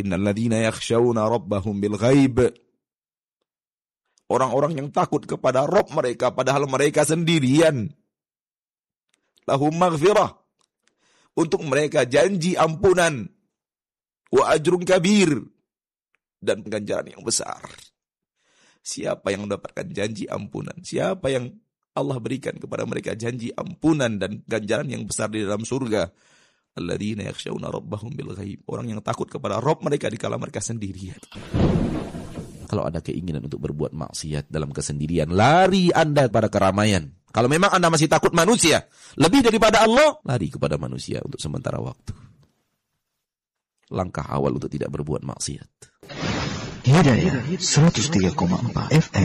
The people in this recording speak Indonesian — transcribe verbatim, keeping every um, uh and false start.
Innal ladzina yakhshawna rabbahum bil ghaib. Orang-orang yang takut kepada Rabb mereka padahal mereka sendirian. Lahum maghfirah. Untuk mereka janji ampunan. Wa ajrun kabir. Dan ganjaran yang besar. Siapa yang mendapatkan janji ampunan? Siapa yang Allah berikan kepada mereka janji ampunan dan ganjaran yang besar di dalam surga? Alladzina yakhshawna rabbahum bil ghaib. Orang yang takut kepada Rabb mereka dikala mereka sendirian. Kalau ada keinginan untuk berbuat maksiat dalam kesendirian, lari Anda pada keramaian. Kalau memang Anda masih takut manusia, lebih daripada Allah, lari kepada manusia untuk sementara waktu. Langkah awal untuk tidak berbuat maksiat. Hidayah seratus tiga koma empat F M.